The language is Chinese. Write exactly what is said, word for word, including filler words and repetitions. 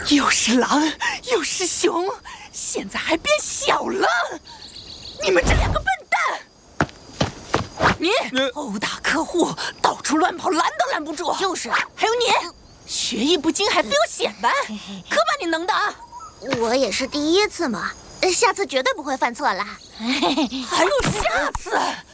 又是狼又是熊，现在还变小了！你们这两个笨蛋！你殴打客户，到处乱跑，拦都拦不住。 就是， 还有你，学艺不精，还非要显摆，可把你能的啊！ 我也是第一次嘛，下次绝对不会犯错啦。 还有下次？